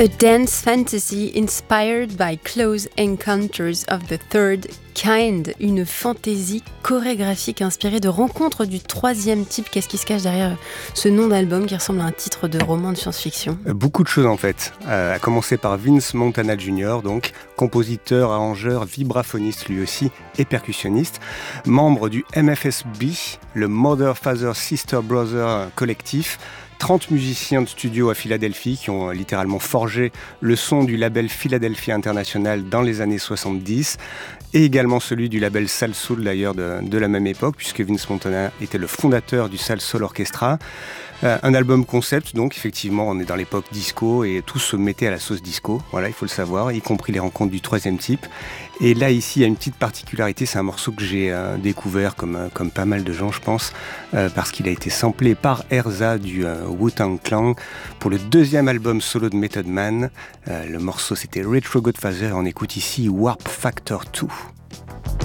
A dance fantasy inspired by close encounters of the third kind, une fantaisie chorégraphique inspirée de rencontres du troisième type. Qu'est-ce qui se cache derrière ce nom d'album qui ressemble à un titre de roman de science-fiction ? Beaucoup de choses en fait, à commencer par Vince Montana Jr., donc compositeur, arrangeur, vibraphoniste lui aussi et percussionniste, membre du MFSB, le Mother, Father, Sister, Brother collectif. 30 musiciens de studio à Philadelphie qui ont littéralement forgé le son du label Philadelphia International dans les années 70 et également celui du label Salsoul d'ailleurs de la même époque puisque Vince Montana était le fondateur du Salsoul Orchestra. Un album concept, donc effectivement on est dans l'époque disco et tout se mettait à la sauce disco, voilà il faut le savoir, y compris les rencontres du troisième type. Et là ici il y a une petite particularité, c'est un morceau que j'ai découvert comme pas mal de gens je pense, parce qu'il a été samplé par Erza du Wu-Tang Clan pour le deuxième album solo de Method Man. Le morceau c'était Retro Godfather, on écoute ici Warp Factor 2.